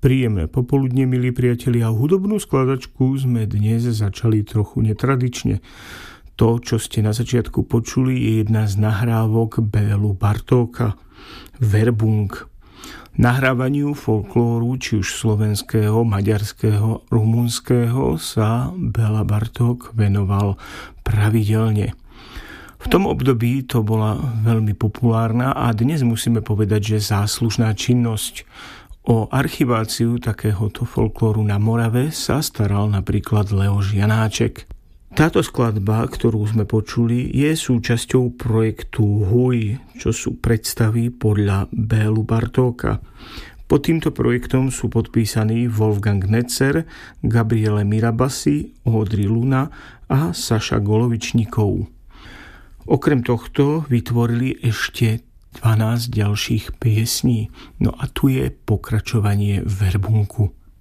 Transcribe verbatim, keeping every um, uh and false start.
Príjemné popoludne, milí priatelia, a hudobnú skladačku sme dnes začali trochu netradične. To, čo ste na začiatku počuli, je jedna z nahrávok Bélu Bartóka, Verbung. Nahrávaniu folklóru, či už slovenského, maďarského, rumunského, sa Béla Bartók venoval pravidelne. V tom období to bola veľmi populárna a dnes musíme povedať, že záslužná činnosť. O archiváciu takéhoto folklóru na Morave sa staral napríklad Leoš Janáček. Táto skladba, ktorú sme počuli, je súčasťou projektu Huj, čo sú predstavy podľa Bélu Bartóka. Pod týmto projektom sú podpísaní Wolfgang Netzer, Gabriele Mirabasi, Audrey Luna a Saša Golovičníkov. Okrem tohto vytvorili ešte dvanásť ďalších piesní. No a tu je pokračovanie Verbunku.